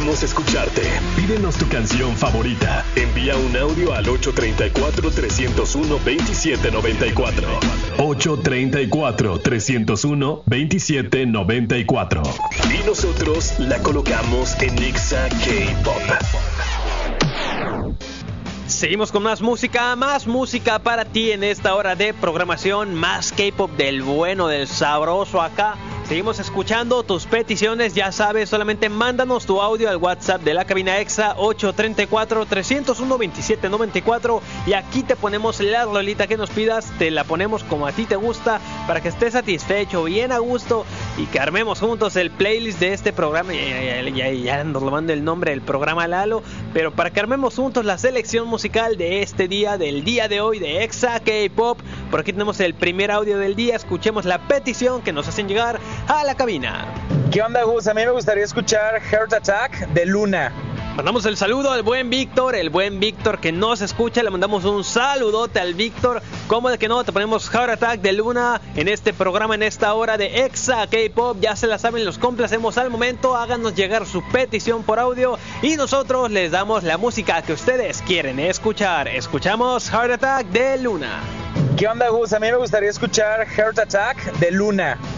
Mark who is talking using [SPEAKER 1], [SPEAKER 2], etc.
[SPEAKER 1] Queremos escucharte. Pídenos tu canción favorita. Envía un audio al 834-301-2794. 834-301-2794. Y nosotros la colocamos en Exa K-Pop.
[SPEAKER 2] Seguimos con más música para ti en esta hora de programación, más K-Pop del bueno, del sabroso acá. Seguimos escuchando tus peticiones, ya sabes, solamente mándanos tu audio al WhatsApp de la cabina Exa 834-301-2794 y aquí te ponemos la rolita que nos pidas, te la ponemos como a ti te gusta para que estés satisfecho, bien a gusto y que armemos juntos el playlist de este programa. Ya nos lo mando el nombre del programa Lalo, pero para que armemos juntos la selección musical de este día, del día de hoy de Exa K-Pop. Por aquí tenemos el primer audio del día, escuchemos la petición que nos hacen llegar a la cabina.
[SPEAKER 3] ¿Qué onda, Gus? A mí me gustaría escuchar Heart Attack de Luna.
[SPEAKER 2] Mandamos el saludo al buen Víctor, que nos escucha, le mandamos un saludote al Víctor. ¿Cómo de que no? Te ponemos Heart Attack de Luna en este programa, en esta hora de Exa K-Pop. Ya se la saben, los complacemos al momento. Háganos llegar su petición por audio y nosotros les damos la música que ustedes quieren escuchar. Escuchamos Heart Attack de Luna.
[SPEAKER 3] ¿Qué onda, Gus? A mí me gustaría escuchar Heart Attack de Luna.